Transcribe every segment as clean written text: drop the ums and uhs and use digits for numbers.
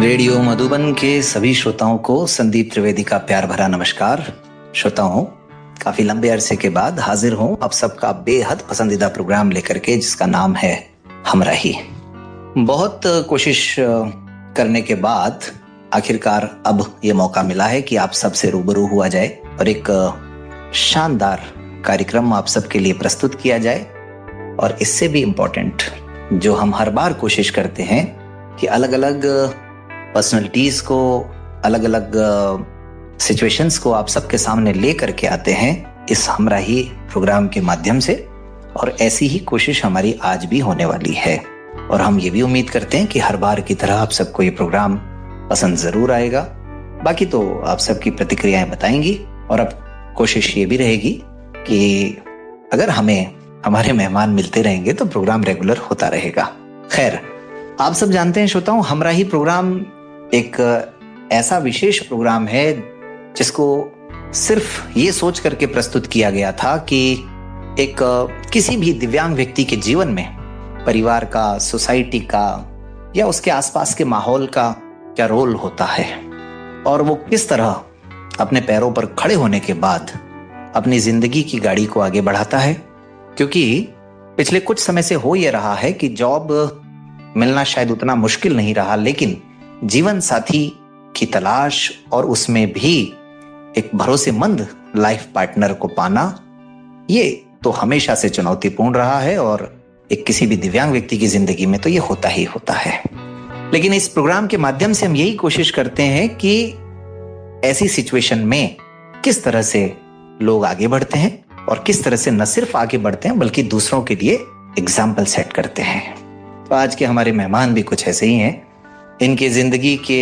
Radio Madhuban के सभी श्रोताओं को संदीप त्रिवेदी का प्यार भरा नमस्कार। श्रोताओं, काफी लंबे अरसे के बाद हाजिर हूं आप सबका बेहद पसंदीदा प्रोग्राम लेकर के, जिसका नाम है हमराही। बहुत कोशिश करने के बाद आखिरकार अब ये मौका मिला है कि आप सबसे रूबरू हुआ जाए और एक शानदार कार्यक्रम आप सबके लिए प्रस्तुत किया जाए। और इससे भी इम्पोर्टेंट, जो हम हर बार कोशिश करते हैं कि अलग अलग पर्सनैलिटीज को, अलग अलग सिचुएशंस को आप सबके सामने ले करके आते हैं इस हमराही प्रोग्राम के माध्यम से। और ऐसी ही कोशिश हमारी आज भी होने वाली है। और हम ये भी उम्मीद करते हैं कि हर बार की तरह आप सबको ये प्रोग्राम पसंद जरूर आएगा। बाकी तो आप सबकी प्रतिक्रियाएं बताएंगी। और अब कोशिश ये भी रहेगी कि अगर हमें हमारे मेहमान मिलते रहेंगे तो प्रोग्राम रेगुलर होता रहेगा। खैर, आप सब जानते हैं श्रोताओं, हमराही प्रोग्राम एक ऐसा विशेष प्रोग्राम है जिसको सिर्फ ये सोच करके प्रस्तुत किया गया था कि एक किसी भी दिव्यांग व्यक्ति के जीवन में परिवार का, सोसाइटी का या उसके आसपास के माहौल का क्या रोल होता है और वो किस तरह अपने पैरों पर खड़े होने के बाद अपनी जिंदगी की गाड़ी को आगे बढ़ाता है। क्योंकि पिछले कुछ समय से हो ये रहा है कि जॉब मिलना शायद उतना मुश्किल नहीं रहा, लेकिन जीवन साथी की तलाश और उसमें भी एक भरोसेमंद लाइफ पार्टनर को पाना, ये तो हमेशा से चुनौतीपूर्ण रहा है। और एक किसी भी दिव्यांग व्यक्ति की जिंदगी में तो ये होता ही होता है। लेकिन इस प्रोग्राम के माध्यम से हम यही कोशिश करते हैं कि ऐसी सिचुएशन में किस तरह से लोग आगे बढ़ते हैं और किस तरह से न सिर्फ आगे बढ़ते हैं बल्कि दूसरों के लिए एग्जाम्पल सेट करते हैं। तो आज के हमारे मेहमान भी कुछ ऐसे ही हैं। इनकी जिंदगी के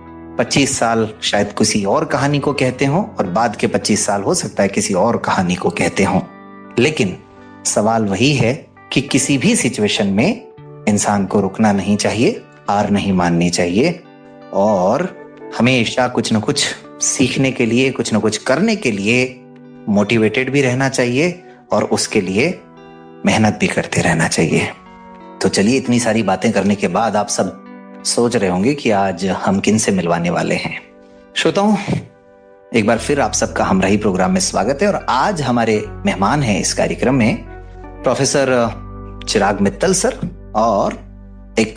25 साल शायद किसी और कहानी को कहते हों और बाद के 25 साल हो सकता है किसी और कहानी को कहते हों। लेकिन सवाल वही है कि किसी भी सिचुएशन में इंसान को रुकना नहीं चाहिए, हार नहीं माननी चाहिए और हमेशा कुछ न कुछ सीखने के लिए, कुछ न कुछ करने के लिए मोटिवेटेड भी रहना चाहिए और उसके लिए मेहनत भी करते रहना चाहिए। तो चलिए, इतनी सारी बातें करने के बाद आप सब सोच रहे होंगे कि आज हम किन से मिलवाने वाले हैं। श्रोताओं, एक बार फिर आप सबका हमराही प्रोग्राम में स्वागत है। और आज हमारे मेहमान हैं इस कार्यक्रम में प्रोफेसर चिराग मित्तल सर और एक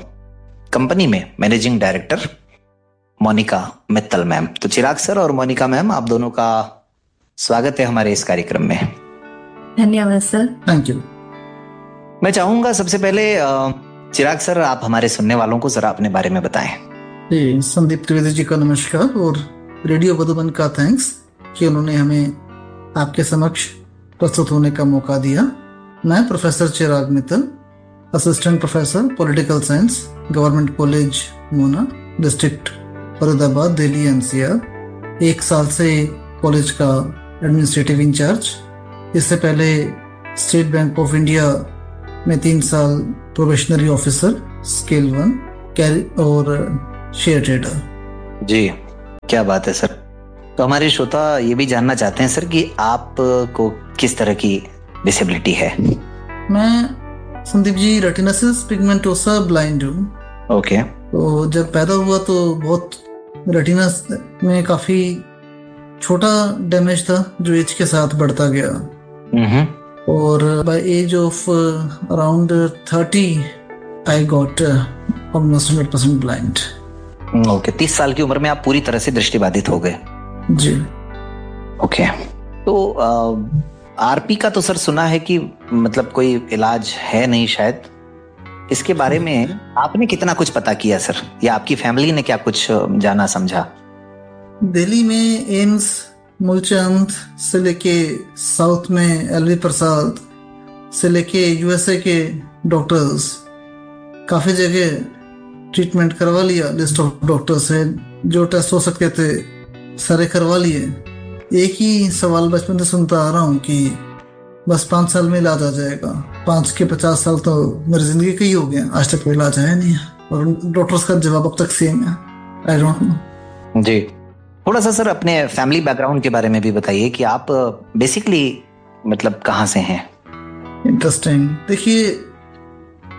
कंपनी में managing director Monika Mittal ma'am. तो चिराग सर और मोनिका मैम, आप दोनों का स्वागत है हमारे इस कार्यक्रम में। धन्यवाद सर। Thank you. मैं चाहूंगा सबसे पहले चिराग सर, आप हमारे सुनने वालों को जरा अपने बारे में बताएं। जी, संदीप त्रिवेदी जी का नमस्कार और रेडियो मधुबन का थैंक्स कि उन्होंने हमें आपके समक्ष प्रस्तुत होने का मौका दिया। मैं प्रोफेसर चिराग Mittal, assistant professor political science, government college Mona, district Faridabad, Delhi NCR। 1 साल से कॉलेज का एडमिनिस्ट्रेटिव इंचार्ज। इससे पहले स्टेट बैंक ऑफ इंडिया में 3 साल प्रोबेशनरी ऑफिसर स्केल 1 और शेयर ट्रेडर। जी, क्या बात है सर। तो हमारे श्रोता ये भी जानना चाहते हैं सर कि आपको किस तरह की डिसेबिलिटी है। मैं संदीप जी रेटिनोसिस पिगमेंटोसा ब्लाइंड हूँ। ओके। तो जब पैदा हुआ तो बहुत रेटिना में काफी छोटा डैमेज था जो एज के साथ बढ़ता गया। और by age of around 30 I got almost 100% blind. Okay, 30 साल की उम्र में आप पूरी तरह से दृष्टिबाधित हो गए। जी। ओके। तो आरपी का तो सर सुना है कि मतलब कोई इलाज है नहीं शायद। इसके बारे में आपने कितना कुछ पता किया सर, या आपकी फैमिली ने क्या कुछ जाना समझा? दिल्ली में एम्स, मूलचंद से लेके साउथ में LV प्रसाद से लेके USA के डॉक्टर्स, काफ़ी जगह ट्रीटमेंट करवा लिया। लिस्ट ऑफ डॉक्टर्स है, जो टेस्ट हो सकते थे सारे करवा लिए। एक ही सवाल बचपन से सुनता आ रहा हूँ कि बस 5 साल में इलाज आ जाएगा। 5 के 50 साल तो मेरी जिंदगी का ही हो गया, आज तक कोई इलाज आया नहीं है। और डॉक्टर्स का जवाब अब तक सेम है। I don't know. जी, थोड़ा सा सर अपने फैमिली बैकग्राउंड के बारे में भी बताइए कि आप बेसिकली मतलब कहाँ से हैं? इंटरेस्टिंग। देखिए,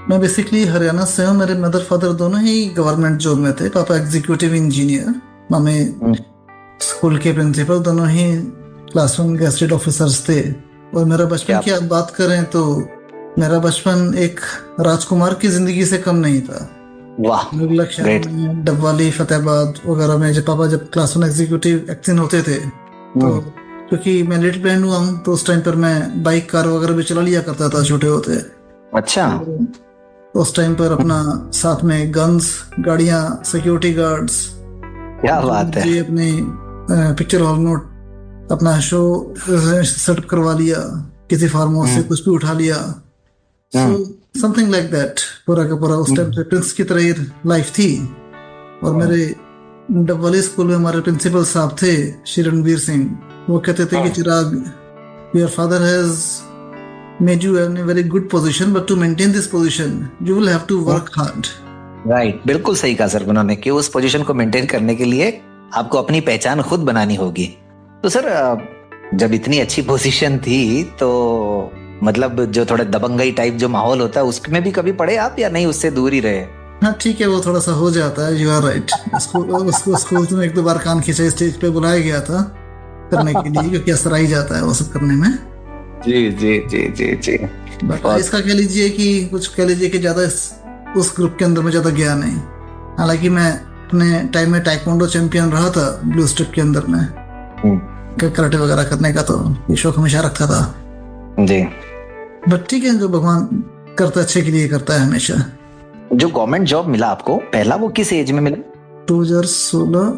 मैं बेसिकली हरियाणा से हूँ। मेरे मदर फादर दोनों ही गवर्नमेंट जॉब में थे। पापा एग्जीक्यूटिव इंजीनियर, मम्मी स्कूल के प्रिंसिपल, दोनों ही क्लास 1 गेस्टेड ऑफिसर्स थे। और मेरा बचपन की आप बात करें तो मेरा बचपन एक राजकुमार की जिंदगी से कम नहीं था। वाह, लखनऊ में, डबवाली, फतेहाबाद वगैरह में जब क्लास 1 एग्जीक्यूटिव एक्टिंग होते थे तो क्योंकि मैं लिटिल बैंड हुआ हूँ तो उस टाइम पर मैं बाइक कार वगैरह भी चला लिया करता था छोटे होते। अच्छा। उस टाइम पर अपना साथ में गन्स, गाड़ियां, सिक्योरिटी गार्ड्स, क्या बात है। जी, अपने पिक्चर हॉल में अपना शो सेटअप करवा लिया, किसी फार्म हाउस से कुछ भी उठा लिया, सो समथिंग लाइक दैट। पूरा का पूरा उस टाइम पे प्रिंस की तरह लाइफ थी। और मेरे डबवाली स्कूल में हमारे प्रिंसिपल साहब थे श्री रणवीर सिंह। वो कहते थे कि चिराग, your father has made you in a very good position, but to maintain this position you will have to work hard. Right, बिल्कुल सही कहा सर उन्होंने कि उस पोजीशन को मेंटेन करने के लिए आपको अपनी पहचान खुद बनानी होगी। तो सर जब इतनी अच्छी पोजीशन थी तो मतलब जो थोड़ा दबंगई टाइप जो माहौल होता है उसमें भी कभी पड़े आप या नहीं, उससे दूर ही रहे? हाँ ठीक है, वो थोड़ा सा हो जाता है। You are right. स्कूल में 1-2 बार कान खींचे, स्टेज पे बुलाया गया था करने के लिए, क्योंकि असर आ ही जाता है वो सब करने में। जी जी जी जी जी। इसका कह लीजिए कि कुछ कह लीजिए कि ज्यादा उस ग्रुप के अंदर में ज्यादा गया नहीं। हालांकि मैं अपने टाइम में टाइकोंडो चैंपियन रहा था ब्लू स्ट्रिप के अंदर में, कराटे वगैरह करने का तो ये शौक हमेशा रखा था जी। बट ठीक है, जो भगवान करता है अच्छे के लिए करता है हमेशा। जो गवर्नमेंट जॉब मिला आपको पहला, वो किस एज में मिला? 2016,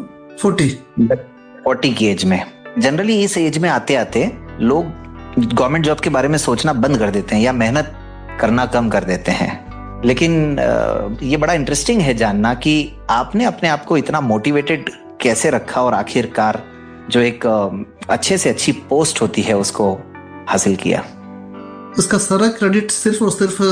40 की एज में। जनरली इस एज में आते आते लोग गवर्नमेंट जॉब के बारे में सोचना बंद कर देते हैं या मेहनत करना कम कर देते हैं। लेकिन ये बड़ा इंटरेस्टिंग है जानना कि आपने अपने आप को इतना मोटिवेटेड कैसे रखा और आखिरकार जो एक अच्छे से अच्छी पोस्ट होती है उसको हासिल किया। उसका सारा क्रेडिट सिर्फ और सिर्फ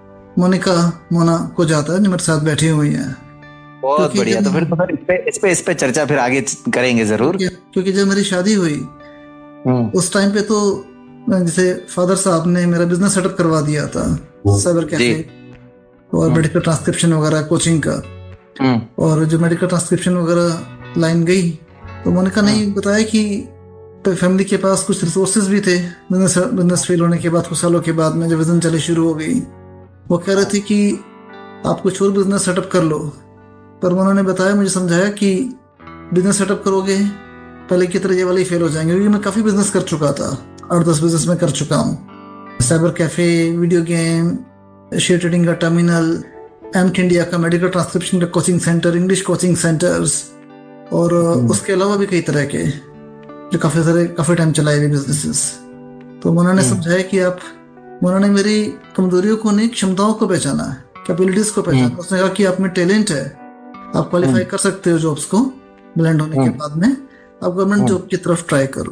मोना को जाता है जो मेरे साथ बैठी हुई है। बहुत बढ़िया। तो फिर इस पे चर्चा फिर आगे करेंगे जरूर। क्योंकि जब मेरी शादी हुई उस टाइम पे तो जैसे फादर साहब ने मेरा बिजनेस सेटअप करवा दिया था, साइबर कैफे और मेडिकल ट्रांसक्रिप्शन वगैरह कोचिंग का। और जो मेडिकल ट्रांसक्रिप्शन वगैरह लाइन गई तो मोनिका ने बताया कि फैमिली के पास कुछ रिसोर्सेज भी थे। बिजनेस फेल होने के बाद कुछ सालों के बाद में जब बिजनेस चले शुरू हो गई, वो कह रहे थे कि आप कुछ और बिजनेस सेटअप कर लो। पर उन्होंने बताया, मुझे समझाया कि बिजनेस सेटअप करोगे पहले की तरह ये वाले फेल हो जाएंगे, क्योंकि मैं काफी बिजनेस कर चुका था, 8-10 बिजनेस में कर चुका हूँ। Cyber cafe, video game, share trading का टर्मिनल, एमके इंडिया का मेडिकल ट्रांसक्रिप्शन का coaching centre, English coaching centres, और उसके अलावा भी कई तरह के जो काफी टाइम चलाए हुए बिजनेसेस। तो उन्होंने समझाया कि उन्होंने मेरी कमजोरियों को नहीं, क्षमताओं को पहचाना, कैपेबिलिटीज को पहचाना। उसने कहा कि आप में टैलेंट है, आप क्वालिफाई कर सकते हो जॉब्स को, ब्लेंड होने के बाद में आप गवर्नमेंट जॉब की तरफ ट्राई करो।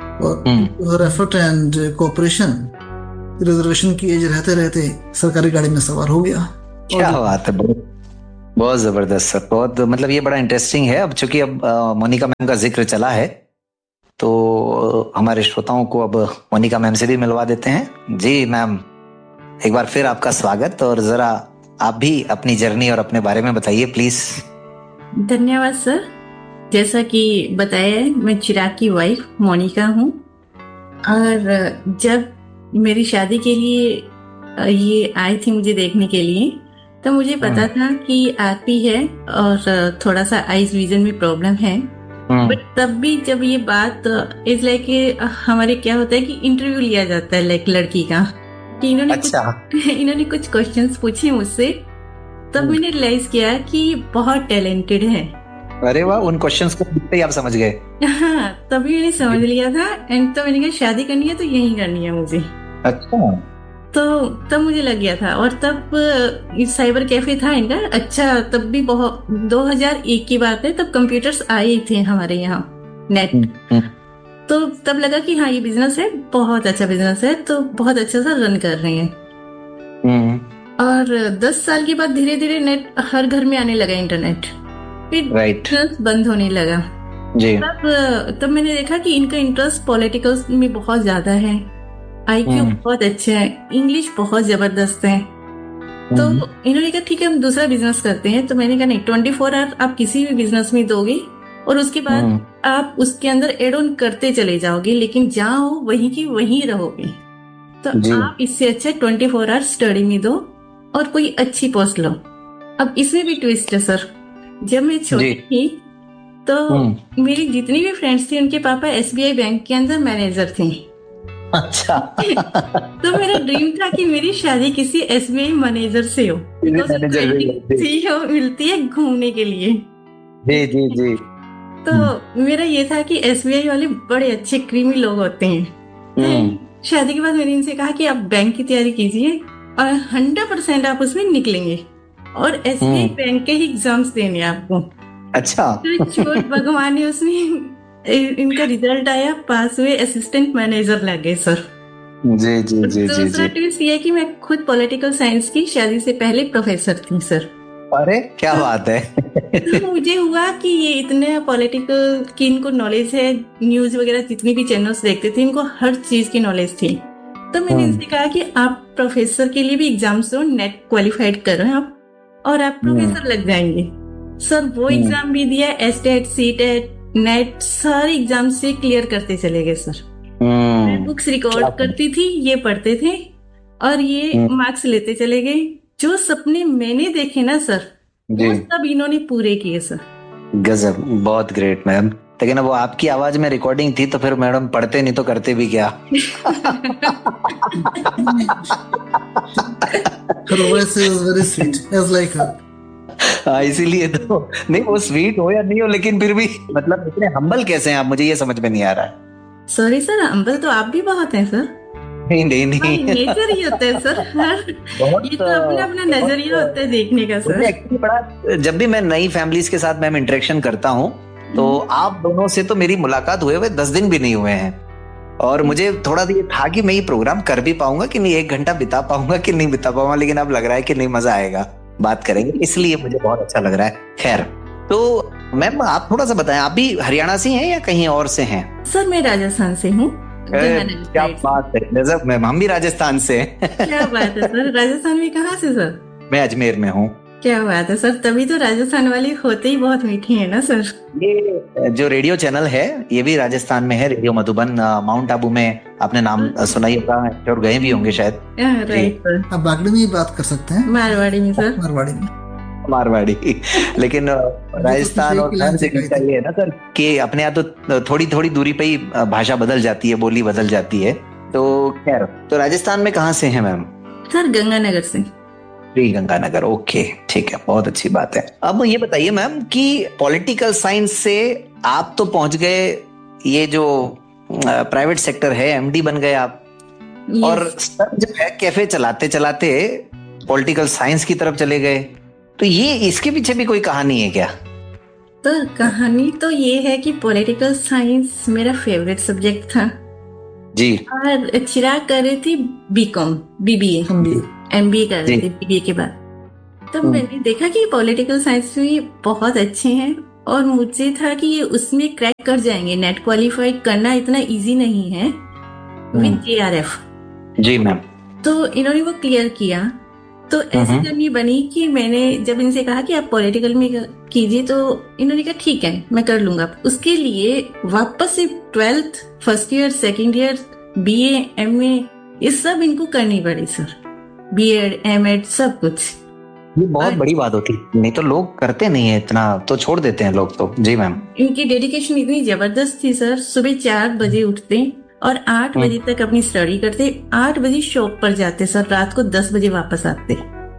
और एफर्ट एंड कोऑपरेशन, रिजर्वेशन की एज रहते रहते सरकारी गाड़ी में सवार हो गया। क्या बात है, बहुत जबरदस्त सर। बहुत मतलब ये बड़ा इंटरेस्टिंग है। अब चूंकि अब मोनिका मैम का जिक्र चला है तो हमारे श्रोताओं को अब मोनिका मैम से भी मिलवा देते हैं। जी मैम, एक बार फिर आपका स्वागत, और जरा आप भी अपनी जर्नी और अपने बारे में बताइए प्लीज। धन्यवाद सर। जैसा कि बताया है, मैं चिराग की वाइफ मोनिका हूँ। और जब मेरी शादी के लिए ये आई थी मुझे देखने के लिए, तो मुझे पता था कि आरपी है और थोड़ा सा आइज विजन में प्रॉब्लम है। बट तब भी जब ये बात इस लाइक हमारे क्या होता है कि इंटरव्यू लिया जाता है लाइक लड़की का, कि इन्होंने कुछ क्वेश्चंस पूछे मुझसे, तब मैंने रियलाइज किया कि बहुत टैलेंटेड है। अरे वाह, उन क्वेश्चंस को देखते ही आप समझ गए? हाँ, तभी मैंने समझ लिया था। एंड तो मैंने कहा शादी करनी है तो यही करनी है मुझे। अच्छा। तो तब मुझे लग गया था। और तब साइबर कैफे था इनका। अच्छा, तब भी बहुत 2001 की बात है, तब कंप्यूटर्स आए थे हमारे यहाँ, नेट। तो तब लगा कि हाँ ये बिजनेस है, बहुत अच्छा बिजनेस है, तो बहुत अच्छा सा रन कर रहे हैं। और 10 साल के बाद धीरे धीरे नेट हर घर में आने लगा, इंटरनेट। फिर बंद होने लगा जी। तब मैंने देखा कि इनका इंटरेस्ट पॉलिटिकल में बहुत ज्यादा है, IQ बहुत अच्छे है, इंग्लिश बहुत जबरदस्त है। तो इन्होंने कहा ठीक है हम दूसरा बिजनेस करते हैं। तो मैंने कहा नहीं, 24 आवर आप किसी भी बिजनेस में दोगे और उसके बाद आप उसके अंदर एड ऑन करते चले जाओगे, लेकिन जहाँ हो वहीं की वहीं रहोगे। तो आप इससे अच्छा 24 आवर स्टडी में दो और कोई अच्छी पोस्ट लो। अब इसमें भी ट्विस्ट है सर। जब मैं छोटी थी तो मेरी जितनी भी फ्रेंड्स थी उनके पापा SBI बैंक के अंदर मैनेजर थे। अच्छा। तो मेरा ड्रीम था कि मेरी शादी किसी SBI मैनेजर से हो, हो मिलती है घूमने के लिए। जी जी जी। तो मेरा ये था कि SBI वाले बड़े अच्छे क्रीमी लोग होते हैं। तो शादी के बाद मैंने इनसे कहा कि आप बैंक की तैयारी कीजिए और 100% आप उसमें निकलेंगे और SBI बैंक के ही एग्जाम्स देने आपको। अच्छा। तो भगवान ने उसमें इनका रिजल्ट आया, पास हुए, असिस्टेंट मैनेजर लग गए सर। जी जी जी। दूसरा ट्विस्ट ये है कि मैं खुद पॉलिटिकल साइंस की शादी से पहले प्रोफेसर थी सर। अरे क्या बात है। तो मुझे हुआ कि ये इतने पॉलिटिकल की इनको नॉलेज है, न्यूज वगैरह जितनी भी चैनल्स देखते थे इनको हर चीज की नॉलेज थी। तो मैंने इनसे कहा कि आप प्रोफेसर के लिए भी एग्जाम्स दो, नेट क्वालिफाइड करो आप और आप प्रोफेसर लग जाएंगे। सर वो एग्जाम भी दिया, एस्टेट, सीटेट, नेट, सारे एग्जाम से क्लियर करते चले गए सर। मैं बुक्स रिकॉर्ड करती थी, ये पढ़ते थे और ये मार्क्स लेते चले गए। जो सपने मैंने देखे ना सर वो सब इन्होंने पूरे किए सर। गजब, बहुत ग्रेट मैम। लेकिन अब वो आपकी आवाज में रिकॉर्डिंग थी तो फिर मैडम पढ़ते नहीं तो करते भी क्या। इसीलिए तो नहीं, वो स्वीट हो या नहीं हो लेकिन फिर भी मतलब इतने हम्बल कैसे हैं आप, मुझे ये समझ में नहीं आ रहा है। सॉरी सर, हम्बल तो आप भी बहुत हैं सर। नहीं नहीं नहीं, नेचर ही होता है सर। ये तो अपना अपना नजरिया होता है देखने का सर। एक्चुअली बड़ा, जब भी मैं नई फैमिलीज के साथ मैम इंटरेक्शन करता हूँ तो आप दोनों से तो मेरी मुलाकात हुए 10 दिन भी नहीं हुए हैं और मुझे थोड़ा ये था कि मैं ये प्रोग्राम कर भी पाऊंगा कि नहीं, 1 घंटा बिता पाऊंगा कि नहीं बिता पाऊंगा, लेकिन अब लग रहा है कि नहीं, मजा आएगा, बात करेंगे, इसलिए मुझे बहुत अच्छा लग रहा है। खैर, तो मैम आप थोड़ा सा बताएं, आप भी हरियाणा से हैं या कहीं और से हैं? सर मैं राजस्थान से हूँ। क्या बात है, गजब मैम, हम भी राजस्थान से हैं। क्या बात है सर, राजस्थान में कहाँ से सर? मैं अजमेर में हूँ। क्या बात है सर, तभी तो राजस्थान वाले होते ही बहुत मीठी है ना सर। ये जो रेडियो चैनल है ये भी राजस्थान में है, रेडियो मधुबन। माउंट आबू में आपने नाम सुना ही होगा और गए भी होंगे शायद। Right sir. आप बागड़ी में बात कर सकते हैं। मारवाड़ी में सर। मारवाड़ी लेकिन राजस्थान और हर जगह का ये है ना सर कि अपने यहाँ तो थोड़ी थोड़ी दूरी पे ही भाषा बदल जाती है, बोली बदल जाती है। तो खैर, तो राजस्थान में कहाँ से हैं मैम? सर गंगानगर से। श्री गंगानगर, ओके, ठीक है, बहुत अच्छी बात है। अब ये बताइए मैम कि पॉलिटिकल साइंस से आप तो पहुंच गए ये जो प्राइवेट सेक्टर है, MD बन गए आप। और सर जो है कैफे चलाते चलाते पॉलिटिकल साइंस की तरफ चले गए, तो ये इसके पीछे भी कोई कहानी है क्या? तो कहानी तो ये है कि पॉलिटिकल साइंस मेरा फेवरेट सब्जेक्ट था जी। और चिराग कर रही थी BCom, BBA, MBA कर रही थी BBA के बाद। तो मैंने देखा कि पॉलिटिकल साइंस में बहुत अच्छे हैं और मुझे था कि ये उसमें क्रैक कर जाएंगे। नेट क्वालिफाई करना इतना इजी नहीं है विद JRF। Ji ma'am. तो इन्होंने वो क्लियर किया। तो ऐसी जर्नी बनी कि मैंने जब इनसे कहा कि आप पॉलिटिकल में कीजिए तो इन्होंने कहा ठीक है मैं कर लूंगा। उसके लिए वापस से 12th first year, second year, BA, MA ये सब इनको करनी पड़ी सर। B.Ed, M.Ed सब कुछ। ये बहुत बड़ी बात होती है, नहीं तो लोग करते नहीं है इतना, तो छोड़ देते हैं लोग तो। जी मैम। इनकी डेडिकेशन इतनी जबरदस्त थी सर। सुबह 4 बजे उठते और 8 बजे तक अपनी स्टडी करते, 8 बजे शॉप पर जाते सर, रात को 10 बजे वापस आते।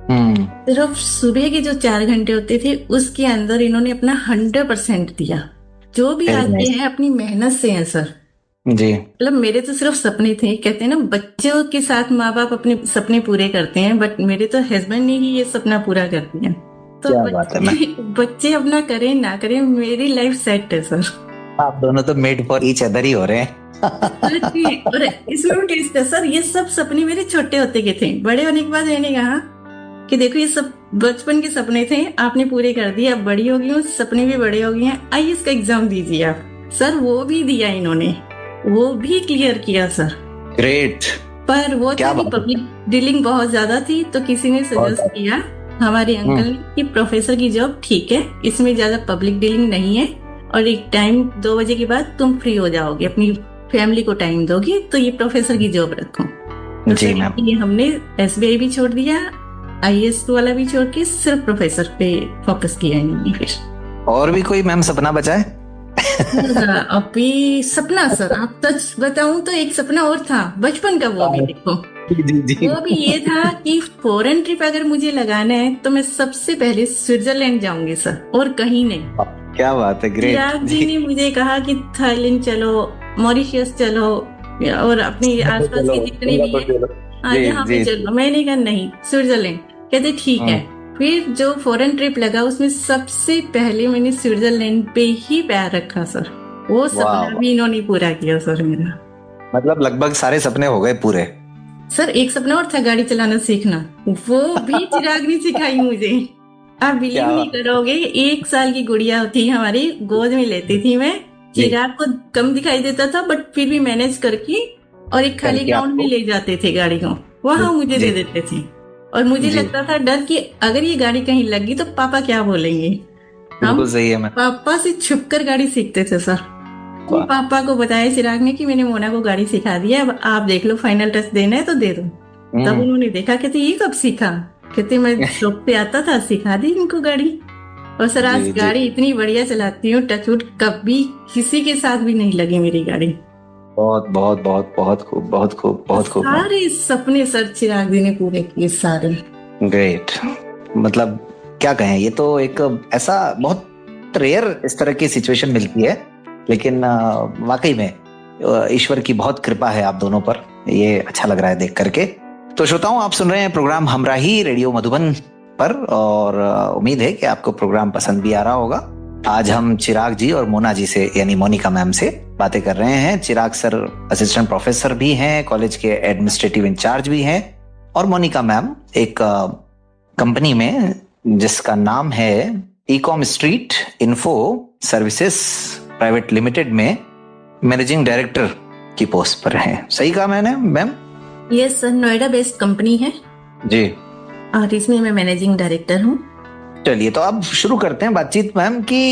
सिर्फ सुबह के जो 4 घंटे होते थे उसके अंदर इन्होंने अपना 100% दिया। जो भी आगे हैं अपनी मेहनत से हैं सर। जी। मतलब मेरे तो सिर्फ सपने थे, कहते हैं ना बच्चों के साथ माँ बाप अपने सपने पूरे करते हैं, बट मेरे तो हस्बैंड ने ही ये सपना पूरा कर दिया। तो बच्चे अपना करें ना करें, मेरी लाइफ सेट है सर। आप दोनों तो मेड फॉर ईच अदर ही हो रहे हैं। और इसमें ट्विस्ट है सर, ये सब सपने मेरे छोटे होते के थे। बड़े होने के बाद मैंने कहा कि देखो ये सब बचपन के सपने थे, आपने पूरे कर दिए, अब बड़ी हो गई हूँ, सपने भी बड़े हो गए हैं, IAS का एग्जाम दीजिए आप। सर वो भी दिया इन्होंने, वो भी क्लियर किया सर। ग्रेट। पर वो क्या था कि बात है। पब्लिक डीलिंग बहुत ज्यादा थी, तो किसी ने सजेस्ट किया हमारे अंकल ने कि प्रोफेसर की जॉब ठीक है, इसमें ज्यादा पब्लिक डीलिंग नहीं है, और एक टाइम 2 बजे के बाद तुम फ्री हो जाओगे, अपनी फैमिली को टाइम दोगे, तो ये प्रोफेसर की जॉब रखो। तो जी मैम। ये हमने SBI भी छोड़ दिया, IAS वाला भी छोड़ के सिर्फ प्रोफेसर पे फोकस किया इन्होंने। फिर और भी कोई मैम सपना बचा है? अभी सपना सर, आप सच बताऊं तो एक सपना और था बचपन का, वो भी देखो, जी वो भी ये था कि फॉरेन ट्रिप अगर मुझे लगाना है तो मैं सबसे पहले स्विट्जरलैंड जाऊंगी सर, और कहीं नहीं। क्या बात है, ग्रेट। चिराग जी ने मुझे कहा कि थाईलैंड चलो, मॉरिशस चलो, और अपने आसपास के जितने भी है यहाँ पे चलो। मैंने कहा नहीं, स्विट्जरलैंड। कहते ठीक है। फिर जो फॉरेन ट्रिप लगा उसमें सबसे पहले मैंने स्विट्जरलैंड पे ही पैर रखा सर। वो सपना भी इन्होंने पूरा किया सर मेरा। मतलब लगभग सारे सपने हो गए पूरे। सर एक सपना और था, गाड़ी चलाना सीखना, वो भी चिराग ने सिखाई मुझे। आप बिलीव नहीं करोगे, 1 साल की गुड़िया थी हमारी, गोद में लेती थी मैं। चिराग को कम दिखाई देता था बट फिर भी मैनेज करके, और एक खाली ग्राउंड में ले जाते थे गाड़ी को, वहां मुझे दे देते थे। और मुझे लगता था डर कि अगर ये गाड़ी कहीं लगी तो पापा क्या बोलेंगे। हम पापा से छुपकर गाड़ी सीखते थे सर। तो पापा को बताया चिराग ने कि मैंने मोना को गाड़ी सिखा दिया, अब आप देख लो, फाइनल टच देना है तो दे दो। तब उन्होंने देखा, कहते ये कब सीखा? कहते मैं शौक पे आता था, सिखा दी इनको गाड़ी। और सर आज गाड़ी इतनी बढ़िया चलाती हूँ, टचवुड कभी किसी के साथ भी नहीं लगी मेरी गाड़ी। बहुत बहुत बहुत बहुत खूब, बहुत खूब, बहुत खूब। सारे सपने सर चिराग जी ने पूरे किए, सारे। ग्रेट। मतलब क्या कहें, ये तो एक ऐसा बहुत रेयर इस तरह की सिचुएशन मिलती है, लेकिन वाकई में ईश्वर की बहुत कृपा है आप दोनों पर। ये अच्छा लग रहा है देख करके। तो श्रोताओं, आप सुन रहे हैं प्रोग्राम हमराही रेडियो मधुबन पर, और उम्मीद है कि आपको प्रोग्राम पसंद भी आ रहा होगा। आज हम चिराग जी और मोना जी से, यानी मोनिका मैम से बातें कर रहे हैं। चिराग सर असिस्टेंट प्रोफेसर भी हैं, कॉलेज के एडमिनिस्ट्रेटिव इंचार्ज भी हैं, और मोनिका मैम एक कंपनी में जिसका नाम है Ecom street info services private limited में मैनेजिंग डायरेक्टर की पोस्ट पर हैं। सही कहा मैंने ma'am? Yes sir, Noida based company है जी, और इसमें मैं मैनेजिंग डायरेक्टर हूँ। चलिए तो अब शुरू करते हैं बातचीत मैम कि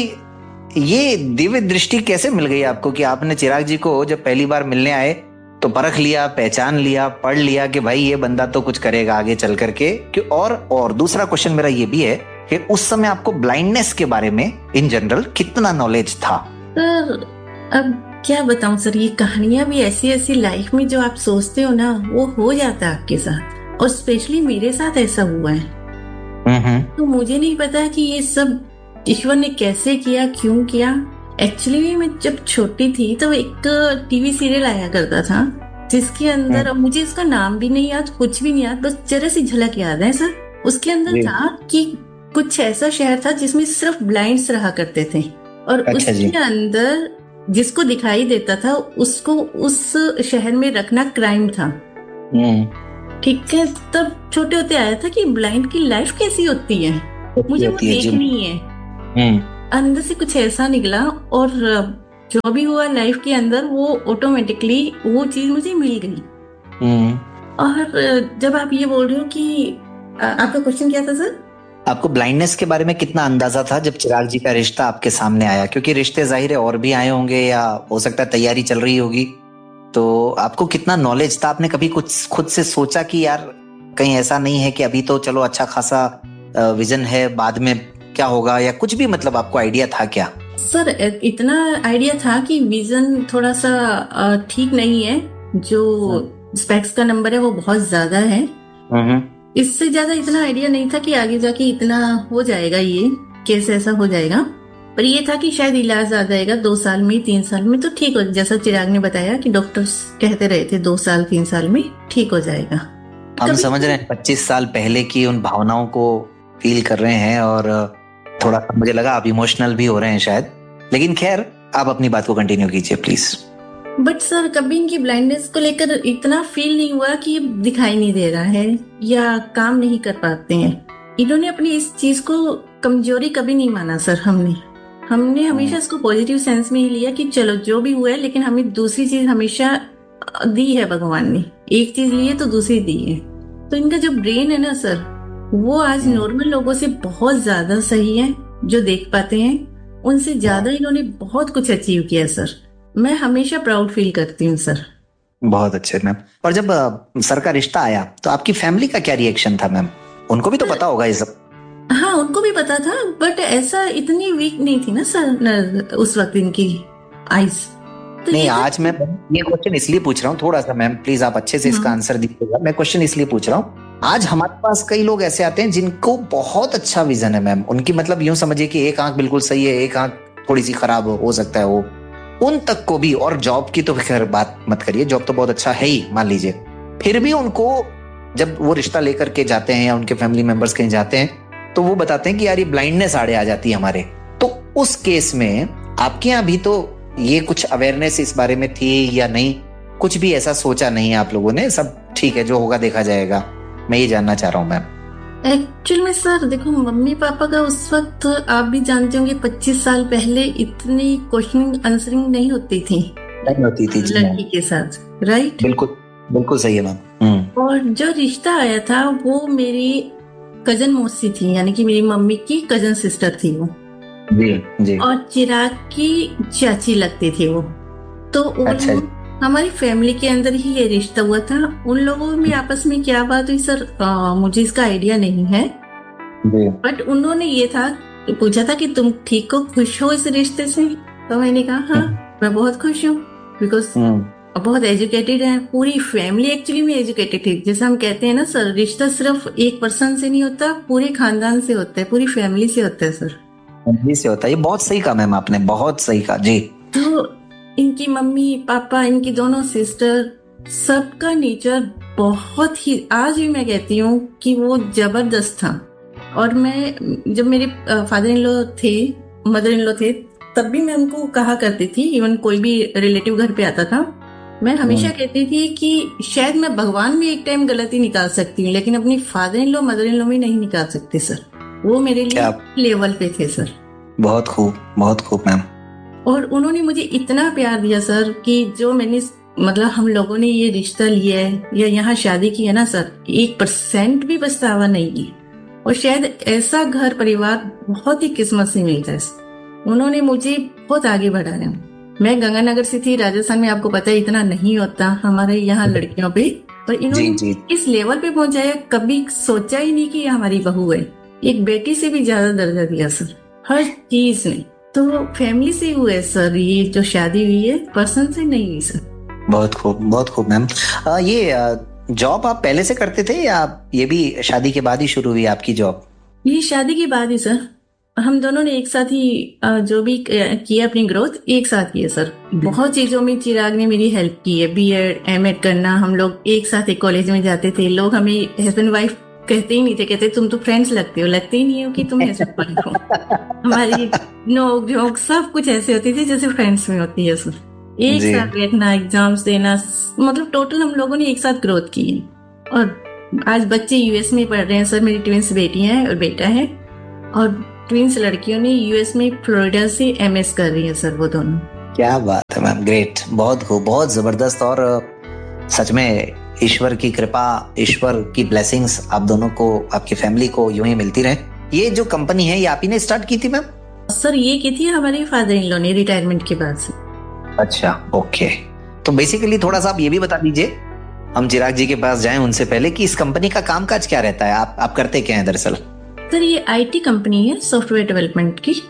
ये दिव्य दृष्टि कैसे मिल गई आपको कि आपने चिराग जी को जब पहली बार मिलने आए तो परख लिया, पहचान लिया, पढ़ लिया कि भाई ये बंदा तो कुछ करेगा आगे चल करके। और दूसरा क्वेश्चन मेरा ये भी है कि उस समय आपको ब्लाइंडनेस के बारे में इन जनरल कितना नॉलेज था? सर अब क्या बताऊं सर, ये कहानियां भी ऐसी ऐसी लाइफ में जो आप सोचते हो ना वो हो जाता है आपके साथ, और स्पेशली मेरे साथ ऐसा हुआ है। तो मुझे नहीं पता कि ये सब ईश्वर ने कैसे किया, क्यों किया। एक्चुअली मैं जब छोटी थी तो एक टीवी सीरियल आया करता था जिसके अंदर, अब मुझे इसका नाम भी नहीं याद, कुछ भी नहीं याद, बस जरा सी झलक याद है सर। उसके अंदर था कि कुछ ऐसा शहर था जिसमें सिर्फ ब्लाइंड्स रहा करते थे, और उसके अंदर जिसको दिखाई देता था उसको उस शहर में रखना क्राइम था। ठीक है, तब छोटे होते आया था कि ब्लाइंड की लाइफ कैसी होती है, मुझे वो देखनी है। अंदर से कुछ ऐसा निकला, और जो भी हुआ लाइफ के अंदर वो ऑटोमेटिकली वो चीज मुझे मिल गई। और जब आप ये बोल रहे हो कि आपका क्वेश्चन क्या था सर? आपको ब्लाइंडनेस के बारे में कितना अंदाजा था जब चिराग जी का रिश्ता आपके सामने आया? क्योंकि रिश्ते जाहिर है और भी आए होंगे, या हो सकता है तैयारी चल रही होगी, तो आपको कितना नॉलेज था? आपने कभी कुछ खुद से सोचा कि यार कहीं ऐसा नहीं है कि अभी तो चलो अच्छा खासा विजन है, बाद में क्या होगा, या कुछ भी, मतलब आपको आइडिया था क्या? सर इतना आइडिया था कि विजन थोड़ा सा ठीक नहीं है, जो स्पेक्स का नंबर है वो बहुत ज्यादा है। इससे ज्यादा इतना आइडिया नहीं था कि आगे जाके इतना हो जाएगा, ये कैसे ऐसा हो जाएगा। पर ये था कि शायद इलाज आ जाएगा 2 साल में, 3 साल में तो ठीक हो, जैसा चिराग ने बताया कि डॉक्टर्स कहते रहे थे 2 साल 3 साल में ठीक हो जाएगा। हम समझ रहे हैं 25 साल पहले की उन भावनाओं को फील कर रहे हैं, और थोड़ा मुझे लगा आप इमोशनल भी हो रहे हैं शायद, लेकिन खैर आप अपनी बात को कंटिन्यू कीजिए प्लीज। बट सर कभी इनकी ब्लाइंडनेस को लेकर इतना फील नहीं हुआ कि ये दिखाई नहीं दे रहा है या काम नहीं कर पाते हैं। इन्होंने अपनी इस चीज को कमजोरी कभी नहीं माना सर। हमने हमेशा इसको पॉजिटिव सेंस में ही लिया कि चलो जो भी हुआ है, लेकिन हमें दूसरी चीज हमेशा दी है भगवान ने, एक चीज ली है तो दूसरी दी है। तो इनका जो ब्रेन है ना सर, वो आज नॉर्मल लोगों से बहुत ज्यादा सही है, जो देख पाते हैं उनसे ज्यादा इन्होंने बहुत कुछ अचीव किया सर। मैं हमेशा प्राउड फील करती हूँ सर। बहुत अच्छे मैम। और जब सर का रिश्ता आया तो आपकी फैमिली का क्या रिएक्शन था मैम? उनको भी तो पता होगा ये सब। हाँ, उनको भी पता था, बट ऐसा इतनी वीक नहीं थी ना सर उस वक्त इनकी आइज। तो नहीं, आज मैं ये क्वेश्चन इसलिए पूछ रहा हूँ, थोड़ा सा मैम प्लीज आप अच्छे से इसका आंसर दीजिएगा। मैं क्वेश्चन इसलिए पूछ रहा हूँ, आज हमारे पास कई लोग ऐसे आते हैं जिनको बहुत अच्छा विजन है मैम, उनकी मतलब यूं समझिए कि एक आंख बिल्कुल सही है, एक आंख थोड़ी सी खराब हो सकता है, वो उन तक को भी, और जॉब की तो खैर बात मत करिए, जॉब तो बहुत अच्छा है ही मान लीजिए, फिर भी उनको जब वो रिश्ता लेकर के जाते हैं या उनके फैमिली मेंबर्स कहीं जाते हैं तो वो बताते हैं कि यार ये ब्लाइंडनेस आड़े आ जाती है हमारे। तो उस केस में आपके यहाँ भी तो ये कुछ अवेयरनेस इस बारे में थी या नहीं? कुछ भी ऐसा सोचा नहीं है आप लोगों ने, सब ठीक है जो होगा देखा जाएगा? मैं ये जानना चाह रहा हूँ मैम। एक्चुअल में सर देखो, मम्मी पापा का उस वक्त आप भी जानते होंगे 25 साल पहले इतनी क्वेश्चनिंग आंसरिंग नहीं होती थी लड़की के साथ, राइट? बिल्कुल बिल्कुल सही है मैम। और जो रिश्ता आया था वो मेरी कजन मौसी थी, यानी कि मेरी मम्मी की कजन सिस्टर थी वो। जी। और चिराग की चाची लगती थी वो। तो अच्छा। हमारी फैमिली के अंदर ही ये रिश्ता हुआ था। उन लोगों में आपस में क्या बात हुई सर, मुझे इसका आइडिया नहीं है, बट उन्होंने ये था पूछा था कि तुम ठीक हो, खुश हो इस रिश्ते से? तो मैंने कहा हाँ मैं बहुत खुश हूँ, बिकॉज बहुत एजुकेटेड है। पूरी फैमिली एक्चुअली में एजुकेटेड थी। जैसे हम कहते हैं ना सर, रिश्ता सिर्फ एक पर्सन से नहीं होता, पूरे खानदान से होता है, पूरी फैमिली से होता है सर, फैमिली से होता है। ये बहुत सही कहा मैम आपने, बहुत सही कहा जी। तो इनकी मम्मी पापा, इनकी दोनों सिस्टर, सबका नेचर बहुत ही, आज भी मैं कहती हूँ कि वो जबरदस्त था। और मैं जब मेरे फादर इन लॉ थे, मदर इन लॉ थे, तब भी मैं उनको कहा करती थी, इवन कोई भी रिलेटिव घर पे आता था, मैं हमेशा कहती थी कि शायद मैं भगवान में एक टाइम गलती निकाल सकती हूँ, लेकिन अपनी father in law mother in law में नहीं निकाल सकती सर। वो मेरे लिए लेवल पे थे सर। बहुत खूब मैम। और उन्होंने मुझे इतना प्यार दिया सर कि जो मैंने, मतलब हम लोगों ने ये रिश्ता लिया है या यहाँ शादी की है ना सर, 1% भी पछतावा नहीं की। और शायद ऐसा घर परिवार बहुत ही किस्मत से मिलता है। उन्होंने मुझे बहुत आगे बढ़ाया। मैं गंगानगर से थी, राजस्थान में आपको पता है इतना नहीं होता हमारे यहाँ लड़कियों पे, पर इन्होंने इस लेवल पे पहुंचाया। कभी सोचा ही नहीं कि ये हमारी बहू है, एक बेटी से भी ज्यादा दर्जा दिया सर हर चीज ने। तो फैमिली से हुए सर, ये जो शादी हुई है पर्सन से नहीं हुई सर। बहुत खूब मैम। ये जॉब आप पहले से करते थे या ये भी शादी के बाद ही शुरू हुई आपकी जॉब? ये शादी के बाद ही सर। हम दोनों ने एक साथ ही जो भी किया, अपनी ग्रोथ एक साथ की है सर। बहुत चीजों में चिराग ने मेरी हेल्प की है। बीएड एमएड करना, हम लोग एक साथ एक कॉलेज में जाते थे। लोग हमें हस्बैंड वाइफ कहते ही नहीं थे, कहते तुम तो फ्रेंड्स लगते हो, लगते ही नहीं हो कि तुम हस्बैंड वाइफ हो। हमारी नोक झोंक सब कुछ ऐसे होती थी जैसे फ्रेंड्स में होती है सर। एक साथ बैठना, एग्जाम्स देना, मतलब टोटल हम लोगों ने एक साथ ग्रोथ की है। और आज बच्चे यूएस में पढ़ रहे हैं सर। मेरी ट्विंस बेटियां हैं और बेटा है, और ट्विंस लड़कियों ने यूएस में फ्लोरिडा से एमएस कर रही है सर, वो दोनों। क्या बात है मैम, ग्रेट, बहुत खूब, बहुत जबरदस्त। और सच में ईश्वर की कृपा, ईश्वर की ब्लेसिंग्स आप दोनों को, आपकी फैमिली को यूं ही मिलती रहे। ये जो कंपनी है ये आप ही ने स्टार्ट की थी मैम? सर ये की थी हमारे फादर इन लॉ ने रिटायरमेंट के बाद से। अच्छा, ओके। तो बेसिकली थोड़ा सा आप ये भी बता दीजिए, हम चिराग जी के पास जाएं उनसे पहले, कि इस कंपनी का कामकाज क्या रहता है, आप करते क्या हैं दरअसल? सर ये आईटी कंपनी है, सॉफ्टवेयर डेवलपमेंट की।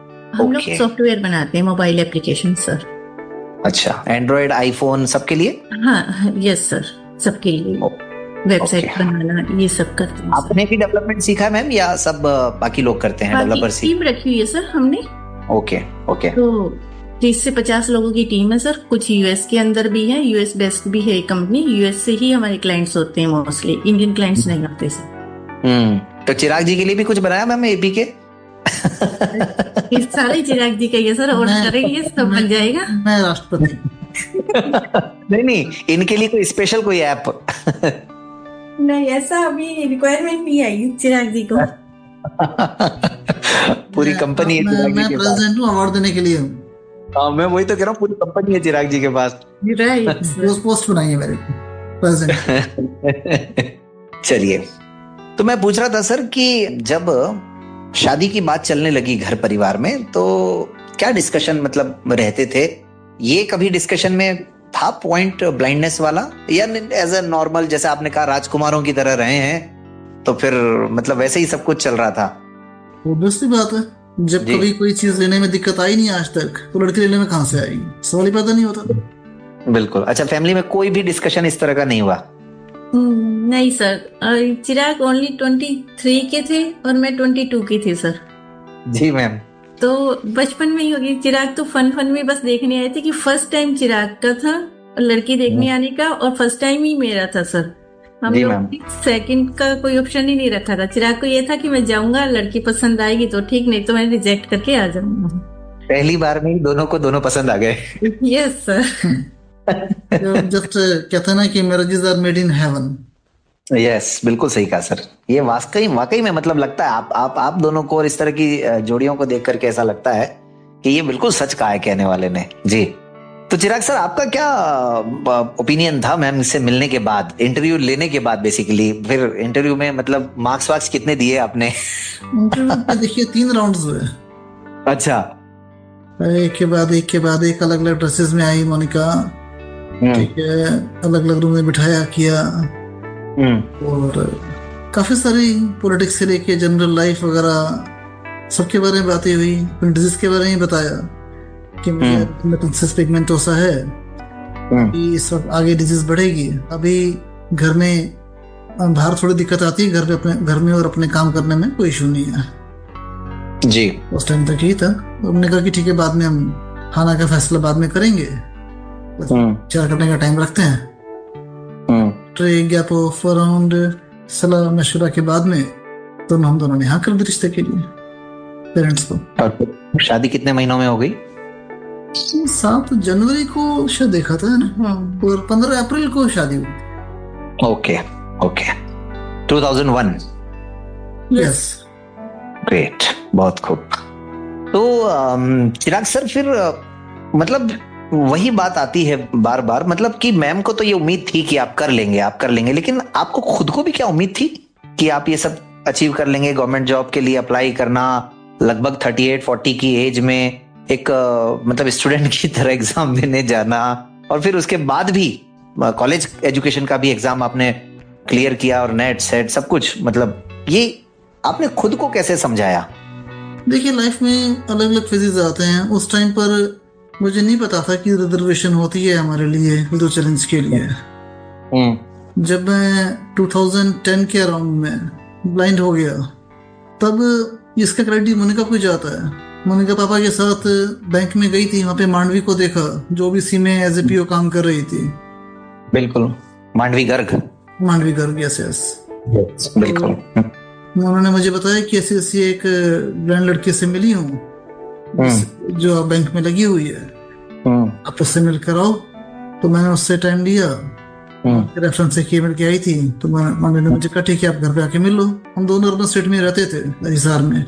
हम लोग सॉफ्टवेयर बनाते हैं, मोबाइल एप्लीकेशन सर। अच्छा, एंड्रॉइड आईफोन सबके लिए? हाँ यस सर, सबके लिए वेबसाइट बनाना, ये सब करते हैं। आपने भी डेवलपमेंट सीखा है मैम या सब बाकी लोग करते हैं? डेवलपर टीम रखी हुई है सर हमने। ओके। तो 30 से 50 लोगों की टीम है सर। कुछ यूएस के अंदर भी है, यूएस बेस्ड भी है कंपनी। यूएस से ही हमारे क्लाइंट्स होते हैं मोस्टली, इंडियन क्लाइंट्स नहीं होते सर। तो चिराग जी के लिए भी कुछ बनाया मैम एपी के? सारे चिराग जी का ये सर, और करेंगे सब बन जाएगा। मैं राष्ट्रपति। नहीं, इनके लिए कोई स्पेशल कोई ऐप? नहीं, ऐसा अभी रिक्वायरमेंट नहीं आई चिराग जी को। पूरी कंपनी मैं प्रेसिडेंट हूँ, अवार्ड देने के लिए हूँ। मैं वही तो कह रहा हूँ, पूरी कंपनी है चिराग जी के पास। राइट। पोस्ट बनाइए मेरे प्रेजेंट। चलिए, तो मैं पूछ रहा था सर कि जब शादी की बात चलने लगी घर परिवार में, तो क्या डिस्कशन मतलब रहते थे? ये कभी डिस्कशन में था पॉइंट ब्लाइंडनेस वाला, या एज ए नॉर्मल, जैसे आपने कहा राजकुमारों की तरह रहे हैं, तो फिर मतलब वैसे ही सब कुछ चल रहा था? ऑब्वियसली बात है, जब कभी कोई चीज लेने में दिक्कत आई नहीं आज तक, तो लड़की लेने में कहाँ से आएगी? सवाल ही पैदा नहीं होता। बिल्कुल। अच्छा, फैमिली में कोई भी डिस्कशन इस तरह का नहीं हुआ? नहीं सर, चिराग ओनली 23 के थे और मैं 22 की थी सर। जी मैम। तो बचपन में ही होगी। चिराग तो फन में बस देखने आए थे कि फर्स्ट टाइम चिराग का था लड़की देखने आने का, और फर्स्ट टाइम ही मेरा था सर। हम लोग सेकंड का कोई ऑप्शन ही नहीं रखा था। चिराग को ये था कि मैं जाऊंगा, लड़की पसंद आएगी तो ठीक, नहीं तो मैं रिजेक्ट करके आ जाऊंगा। पहली बार में ही दोनों को दोनों पसंद आ गए। Yes sir. जस्ट कहते हैं ना कि marriages are made in heaven. Yes, बिल्कुल सही कहा सर। ये वाकई में मतलब लगता है आप दोनों को और इस तरह की जोड़ियों को देख करके ऐसा लगता है कि ये बिल्कुल सच कहा है कहने वाले ने। जी, तो चिराग सर, आपका क्या ओपिनियन था मैम से मिलने के बाद, इंटरव्यू लेने के बाद बेसिकली? फिर इंटरव्यू में मतलब मार्क्स वार्क्स कितने दिए आपने? इंटरव्यू पे देखिए 3 राउंड्स हुए। अच्छा। एक के बाद एक अलग अलग ड्रेसेस में आई मोनिका, ठीक है, अलग अलग रूम में बिठाया किया, और काफी सारी पॉलिटिक्स से लेके जनरल लाइफ वगैरह सबके बारे में बातें हुई। डिजीज के बारे में बताया कि मुझे पिग्मेंटोसा पिगमेंटोसा है, कि इस वक्त आगे डिजीज बढ़ेगी। अभी घर में बाहर थोड़ी दिक्कत आती है, घर में और अपने काम करने में कोई इशू नहीं है जी। उस टाइम तक ही था। हमने कहा कि ठीक है, बाद में हम खाना का फैसला बाद में करेंगे, विचार करने का टाइम रखते हैं। गैप ऑफ अराउंड सलाह मशवरा के बाद में तो हम दोनों ने हाँ कर दी रिश्ते के लिए पेरेंट्स को। और शादी कितने महीनों में हो गई? 7 जनवरी को शायद देखा था ना, और 15 अप्रैल को शादी हुई। ओके 2001। यस, ग्रेट, बहुत खूब। तो चिराग सर, फिर मतलब वही बात आती है बार बार, मतलब कि मैम को तो ये उम्मीद थी कि आप कर लेंगे, लेकिन आपको खुद को भी क्या उम्मीद थी कि आप ये सब अचीव कर लेंगे? गवर्नमेंट जॉब के लिए अप्लाई करना, लगभग 38-40 की एज में एक मतलब स्टूडेंट की तरह एग्जाम देने जाना, और फिर उसके बाद भी कॉलेज एजुकेशन का भी एग्जाम आपने क्लियर किया, और नेट सेट सब कुछ, मतलब ये आपने खुद को कैसे समझाया? देखिए, लाइफ में अलग अलग फेजेस आते हैं। उस टाइम पर मुझे नहीं पता था कि रिजर्वेशन होती है हमारे लिए दो चैलेंज के लिए। जब मैं 2010 के अराउंड में ब्लाइंड हो गया, तब इसका क्रेडिट मोनिका को जाता है। मोनिका पापा के साथ बैंक में गई थी, वहां पे मांडवी को देखा जो भी सी में एज ए पीओ काम कर रही थी। बिल्कुल, मांडवी गर्ग, यस बिल्कुल। उन्होंने मुझे बताया कि ऐसी एक ब्लाइंड लड़की से मिली हूँ जो बैंक में लगी हुई है, आप उससे मिल कर आओ। तो मैंने उससे टाइम लिया, रेफरेंस से ईमेल की आई थी, तो मैंने मुझे कहा ठीक है, आप घर पे आके मिल लो। हम दोनों अर्बन स्टेट में रहते थे, हिसार में।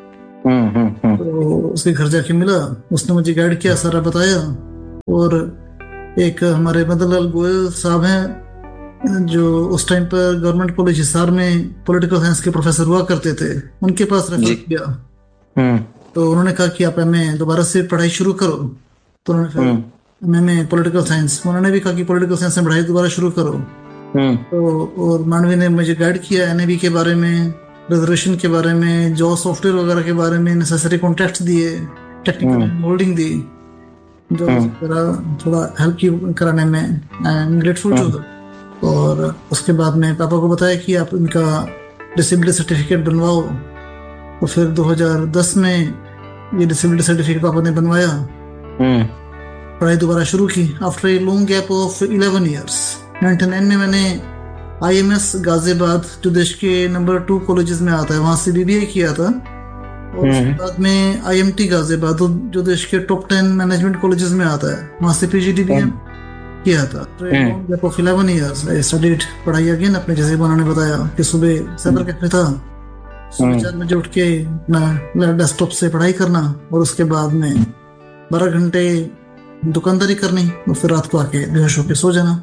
तो उसके घर जाके मिला, उसने मुझे गाइड किया, सारा बताया। और एक हमारे मदन लाल गोयल साहब हैं जो उस टाइम पर गवर्नमेंट कॉलेज हिसार में पॉलिटिकल साइंस के प्रोफेसर हुआ करते थे, उनके पास रेफर किया। तो उन्होंने कहा कि आप एमए दोबारा से पढ़ाई शुरू करो। तो उन्होंने फिर एमए पॉलिटिकल साइंस, उन्होंने भी कहा कि पॉलिटिकल साइंस में पढ़ाई दोबारा शुरू करो। तो और मांडवी ने मुझे गाइड किया एनएबी के बारे में, रिजर्वेशन के बारे में, जॉब सॉफ्टवेयर वगैरह के बारे में, नेसेसरी कॉन्टेक्ट्स दिए, टेक्निकल होल्डिंग दी, जो थोड़ा हेल्प कराने में आई एम ग्रेटफुल टू। और उसके बाद में पापा को बताया कि आप इनका डिसेबिलिटी सर्टिफिकेट बनवाओ। तो फिर 2010 में ये डिसेबिलिटी सर्टिफिकेट पापा ने बनवाया, पढ़ाई दोबारा शुरू की after a long gap of 11 years. 99 में मैंने IMS गाजियाबाद, जो देश के नंबर 2 कॉलेजेस में आता है, वहां से BBA किया था। और उसके बाद में IMT गाजियाबाद, जो देश के टॉप 10 मैनेजमेंट कॉलेजेस में आता है, वहां से PGDBM किया था। Long gap of 11 years I studied, पढ़ाई अगेन अपने, जैसे उन्होंने बताया कि सुबह साइबर कैफे था, सुबह 4 बजे उठ के अपना डेस्कटॉप से पढ़ाई करना, और उसके बाद में 12 घंटे दुकानदारी करनी और फिर रात को आके बेहोश होके सो जाना।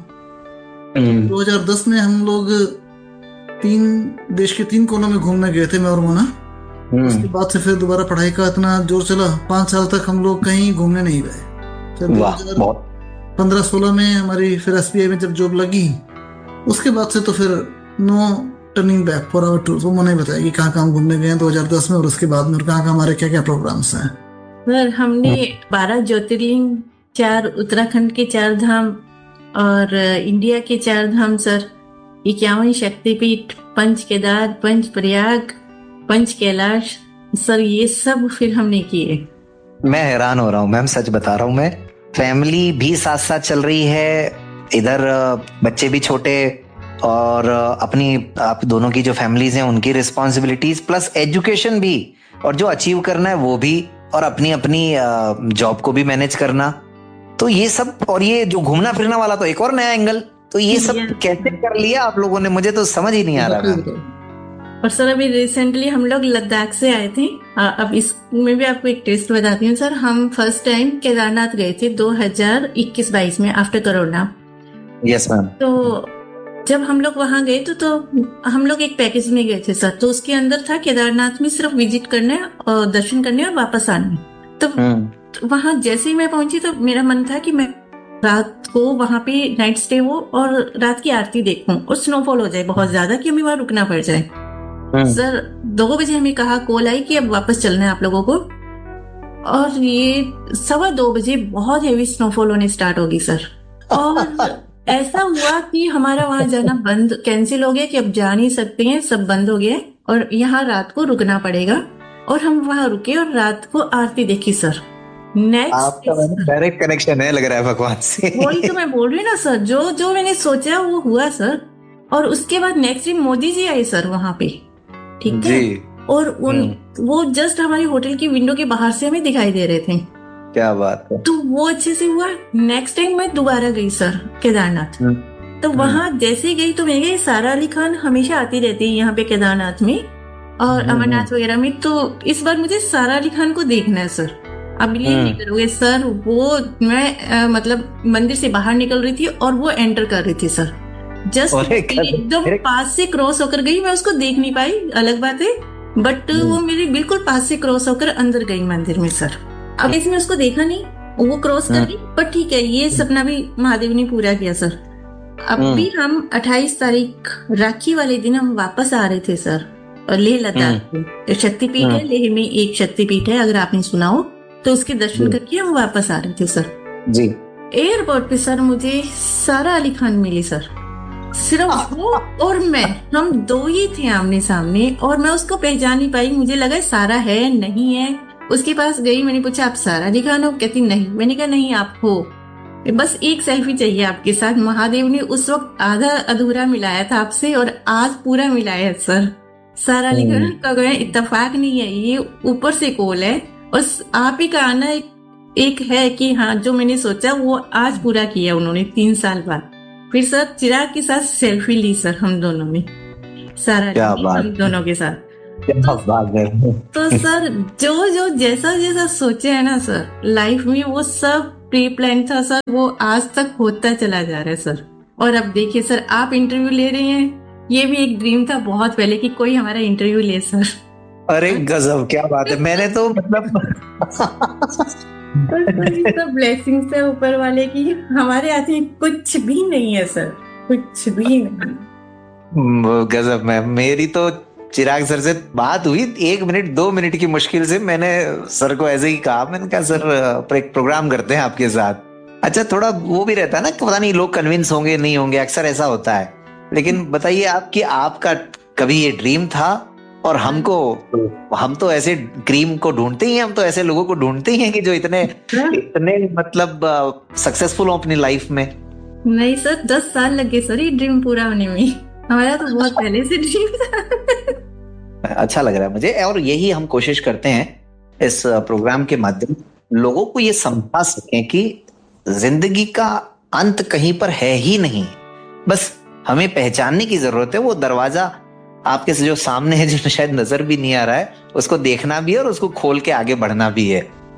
2010 में हम लोग देश के 3 कोनों में घूमने गए थे, मैं और मोना। उसके बाद से फिर दोबारा पढ़ाई का इतना जोर चला, 5 साल तक हम लोग कहीं घूमने नहीं गए। फिर 2015-16 में हमारी फिर SBI में जब जॉब लगी, उसके बाद से तो फिर no turning back for our tour. वो मैंने बताया कि कहाँ कहाँ घूमने गए 2010 में और उसके बाद में, और कहाँ कहाँ हमारे क्या क्या प्रोग्राम्स हैं। सर हमने 12 ज्योतिर्लिंग, 4 उत्तराखंड के 4 धाम और इंडिया के 4 धाम सर, 51 शक्तिपीठ, 5 केदार, 5 प्रयाग, 5 कैलाश सर, ये सब फिर हमने किए। मैं हैरान हो रहा हूँ मैम, सच बता रहा हूँ मैं। फैमिली भी साथ साथ चल रही है, इधर बच्चे भी छोटे, और आप दोनों की जो फैमिलीज हैं उनकी रिस्पॉन्सिबिलिटीज प्लस एजुकेशन भी, और जो अचीव करना है वो भी, और अपनी जॉब को भी मैनेज करना। तो ये सब, और ये जो घूमना फिरना वाला तो एक और नया एंगल। तो ये सब कैसे कर लिया आप लोगों ने, मुझे तो समझ ही नहीं आ रहा था। और सर अभी रिसेंटली हम लोग लद्दाख से आए थे। अब इसमें भी आपको एक टेस्ट बताती हूँ सर। हम फर्स्ट टाइम केदारनाथ गए थे 2021-22 में आफ्टर कोरोना। Yes ma'am. तो जब हम लोग वहां गए तो हम लोग एक पैकेज में गए थे सर। तो उसके अंदर था केदारनाथ में सिर्फ विजिट करने और दर्शन करने और वापस आने। तो वहां जैसे ही मैं पहुंची तो मेरा मन था कि मैं रात को वहां पे नाइट स्टे हो और रात की आरती देखूं और स्नोफॉल हो जाए बहुत ज्यादा कि हमें वहां रुकना पड़ जाए। सर 2 बजे हमें कहा, कॉल आई कि अब वापस चलना है आप लोगों को, और ये 2:15 बजे बहुत हेवी स्नोफॉल होने स्टार्ट होगी सर। और ऐसा हुआ कि हमारा वहां जाना कैंसिल हो गया कि अब जा नहीं सकते हैं, सब बंद हो गया और यहाँ रात को रुकना पड़ेगा। और हम वहां रुके और रात को आरती देखी सर। आपका डायरेक्ट कनेक्शन है लग रहा है भगवान से। वही तो मैं बोल रही हूँ ना सर, जो मैंने सोचा वो हुआ सर। और उसके बाद नेक्स्ट डे मोदी जी आए सर वहां पे, ठीक है, और वो जस्ट हमारी होटल की विंडो के बाहर से हमें दिखाई दे रहे थे। क्या बात है। तो वो अच्छे से हुआ। नेक्स्ट टाइम मैं दोबारा गई सर केदारनाथ। तो वहां जैसे गई तो मैं गई, सारा अली खान हमेशा आती रहती है यहाँ पे केदारनाथ में और अमरनाथ वगैरह में। तो इस बार मुझे सारा अली खान को देखना है सर। आप बिलीव नहीं करोगे सर, वो मैं मतलब मंदिर से बाहर निकल रही थी और वो एंटर कर रही थी सर। जस्ट एकदम पास से क्रॉस होकर गई। मैं उसको देख नहीं पाई, अलग बात है, बट वो मेरे बिल्कुल पास से क्रॉस होकर अंदर गई मंदिर में सर। अब इसमें उसको देखा नहीं, वो क्रॉस कर गई, पर ठीक है, ये सपना भी महादेव ने पूरा किया सर। अब भी हम 28 तारीख राखी वाले दिन हम वापस आ रहे थे सर, और लेह लद्दाख शक्तिपीठ है, लेह में एक शक्तिपीठ है, अगर आपने सुना हो तो उसके दर्शन करके हम वापस आ रहे थे सर जी। एयरपोर्ट पे सर मुझे सारा अली खान मिली सर, सिर्फ वो और मैं, हम 2 ही थे आमने सामने, और मैं उसको पहचान नहीं पाई। मुझे लगा सारा है नहीं है। उसके पास गई, मैंने पूछा आप सारा अली खान हो? कहती नहीं। मैंने कहा नहीं आप हो, बस एक सेल्फी चाहिए आपके साथ। महादेव ने उस वक्त आधा अधूरा मिलाया था आपसे और आज पूरा मिलाया सर। सारा अली खान का कोई इत्तेफाक नहीं है, ये ऊपर से कॉल है, और आप ही का आना एक है कि हाँ जो मैंने सोचा वो आज पूरा किया उन्होंने 3 साल बाद। फिर सर चिराग के साथ सेल्फी ली सर हम दोनों ने, सारा हम दोनों के साथ। तो सर जो जैसा सोचे है ना सर लाइफ में, वो सब प्री प्लान था सर, वो आज तक होता चला जा रहा है सर। और अब देखिए सर, आप इंटरव्यू ले रहे हैं, ये भी एक ड्रीम था बहुत पहले कि कोई हमारा इंटरव्यू ले सर। अरे गजब, क्या बात है। मैंने तो मतलब सब ब्लेसिंग्स है ऊपर वाले की, हमारे हाथ में कुछ भी नहीं है सर, कुछ भी नहीं। गजब। मेरी तो चिराग सर से बात हुई 1 मिनट 2 मिनट की मुश्किल से। मैंने सर को ऐसे ही कहा, मैंने कहा सर एक प्रोग्राम करते हैं आपके साथ। अच्छा, थोड़ा वो भी रहता है ना, पता नहीं लोग कन्विंस होंगे नहीं होंगे, अक्सर ऐसा होता है। लेकिन बताइए आपकी, आपका कभी ये ड्रीम था? और हम तो ऐसे ड्रीम को ढूंढते ही हैं, हम तो ऐसे लोगों को ढूंढते ही हैं कि जो इतने मतलब सक्सेसफुल हो अपनी लाइफ में। नहीं सर, 10 साल लगे सर ये ड्रीम पूरा होने में। हमारा तो बहुत पहले से ड्रीम था। अच्छा लग रहा है मुझे, और यही हम कोशिश करते हैं इस प्रोग्राम के माध्यम लोगों को ये समझा सकें कि जिंदगी का अंत कहीं पर है ही नहीं, बस हमें पहचानने की जरूरत है। वो दरवाजा आपके जो सामने है, जो शायद नजर भी नहीं आ रहा है, उसको देखना भी है और उसको खोल के आगे बढ़ना भी है।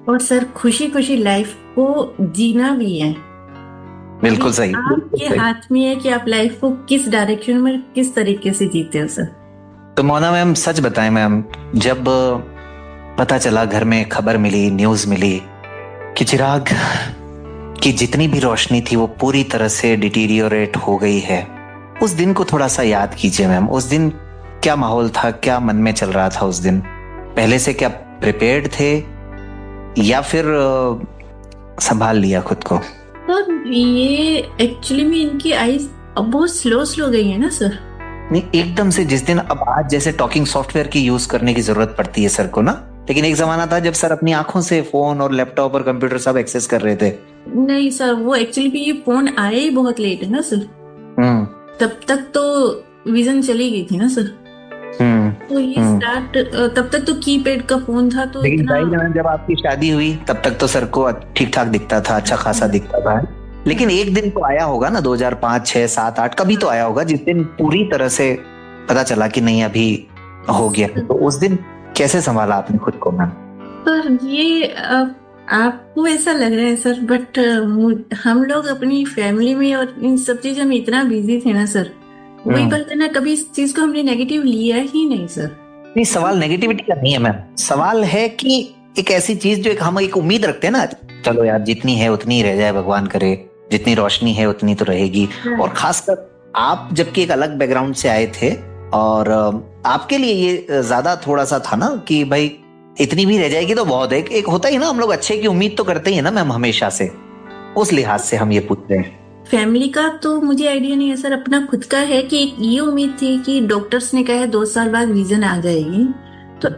और सर खुशी खुशी लाइफ को जीना भी है। बिल्कुल सही। आपके हाथ में है कि आप लाइफ को किस डायरेक्शन में किस तरीके से जीते हो सर। तो मोना मैम सच बताएं मैम, जब पता चला, घर में खबर मिली, न्यूज मिली कि चिराग की जितनी भी रोशनी थी वो पूरी तरह से डिटीरियोरेट हो गई है, उस दिन को थोड़ा सा याद कीजिए मैम। उस दिन क्या माहौल था, क्या मन में चल रहा था उस दिन? पहले से क्या प्रिपेयर्ड थे या फिर संभाल लिया खुद को? सर ये एक्चुअली में इनकी आईज अब बहुत स्लो गई है ना सर। नहीं, एकदम से जिस दिन, अब आज जैसे टॉकिंग सॉफ्टवेयर की यूज करने की जरूरत पड़ती है सर को ना, लेकिन एक जमाना था जब सर अपनी आंखों से फोन और लैपटॉप और कंप्यूटर सब एक्सेस कर रहे थे। नहीं सर, वो एक्चुअली भी ये फोन आया ही बहुत लेट है ना सर। तब तक तो विजन चली गई थी ना सर। तो ये स्टार्ट, तब तक तो कीपैड का फोन था। तो लेकिन जब आपकी शादी हुई तब तक तो सर को ठीक ठाक दिखता था, अच्छा खासा दिखता था। लेकिन एक दिन तो आया होगा ना, 2005, 6, 7, 8 कभी तो आया होगा जिस दिन पूरी तरह से पता चला कि नहीं अभी हो गया। तो उस दिन कैसे संभाला आपने खुद को मैम? सर ये आपको ऐसा लग रहा है सर, बट हम लोग अपनी फैमिली में और इन सब चीजों में इतना बिजी थे ना सर, वही बात है ना, कभी इस चीज को हमने नेगेटिव लिया ही नहीं सर। नहीं, सवाल नेगेटिविटी का नहीं है मैम, सवाल है कि एक ऐसी चीज जो हम एक उम्मीद रखते हैं ना, चलो यार जितनी है उतनी ही रह जाए, भगवान करे, जितनी रोशनी है उतनी तो रहेगी। और खासकर आप जबकि एक अलग बैकग्राउंड से आए थे और आपके लिए ये ज्यादा थोड़ा सा था ना कि भाई इतनी भी रह जाएगी तो बहुत है। एक होता ही ना, हम लोग अच्छे की उम्मीद तो करते ही है ना मैम हमेशा से, उस लिहाज से हम ये पूछ रहे हैं। फैमिली का तो मुझे आइडिया नहीं है सर, अपना खुद का है कि एक ये उम्मीद थी कि डॉक्टर्स ने कहा है 2 साल बाद विजन आ जाएगी। तो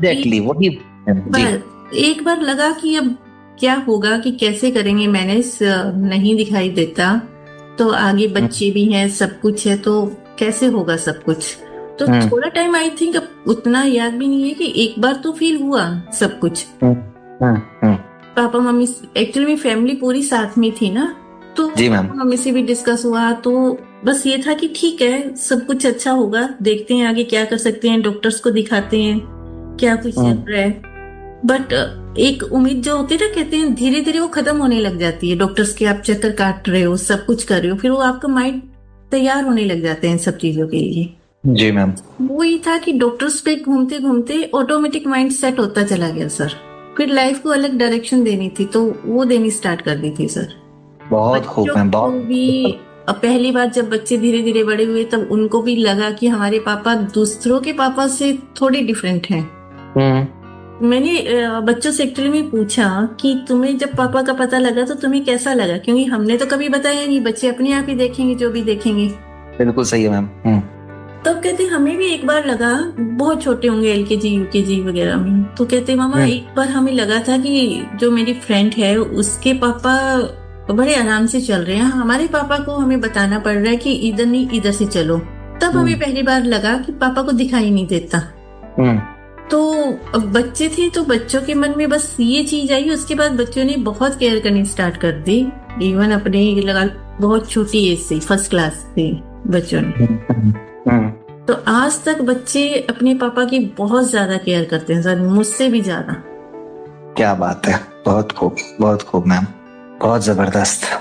एक बार लगा कि अब क्या होगा, कि कैसे करेंगे मैनेज, नहीं दिखाई देता, तो आगे बच्चे भी हैं, सब कुछ है, तो कैसे होगा सब कुछ। तो थोड़ा टाइम, आई थिंक अब उतना याद भी नहीं है, कि एक बार तो फील हुआ सब कुछ। पापा मम्मी, एक्चुअली फैमिली पूरी साथ में थी ना, तो मम्मी से भी डिस्कस हुआ, तो बस ये था कि ठीक है सब कुछ अच्छा होगा, देखते हैं आगे क्या कर सकते हैं, डॉक्टर्स को दिखाते हैं क्या कुछ चल रहा है। बट एक उम्मीद जो होती है ना, कहते हैं धीरे धीरे वो खत्म होने लग जाती है। डॉक्टर्स के आप चक्कर काट रहे हो, सब कुछ कर रहे हो, फिर वो आपका माइंड तैयार होने लग जाते हैं सब चीजों के लिए। जी मैम। वो ये था कि डॉक्टर्स पे घूमते घूमते ऑटोमेटिक माइंड सेट होता चला गया सर। फिर लाइफ को अलग डायरेक्शन देनी थी, तो वो देनी स्टार्ट कर दी थी सर। बहुत खूब मैम। भी पहली बार जब बच्चे धीरे धीरे बड़े हुए, तब उनको भी लगा कि हमारे पापा दूसरों के पापा से थोड़े डिफरेंट हैं। मैंने बच्चों से एक्चुअली में पूछा कि तुम्हें जब पापा का पता लगा तो तुम्हें कैसा लगा, क्योंकि हमने तो कभी बताया नहीं, बच्चे अपने आप ही देखेंगे जो भी देखेंगे। बिल्कुल सही है मैम। तब कहते हमें भी एक बार लगा, बहुत छोटे होंगे, LKG UKG वगैरह में, तो कहते मामा एक बार हमें लगा था कि जो मेरी फ्रेंड है उसके पापा बड़े आराम से चल रहे हैं, हमारे पापा को हमें बताना पड़ रहा है कि इधर नहीं इधर से चलो। तब हमें पहली बार लगा कि पापा को दिखाई नहीं देता। तो अब बच्चे थे, तो बच्चों के मन में बस ये चीज आई। उसके बाद बच्चों ने बहुत केयर करनी स्टार्ट कर दी, इवन अपने लगा बहुत छोटी एज से, फर्स्ट क्लास से बच्चों ने। तो आज तक बच्चे अपने पापा की बहुत ज्यादा केयर करते हैं सर, मुझसे भी ज्यादा। क्या बात है, बहुत खूब मैम, बहुत जबरदस्त।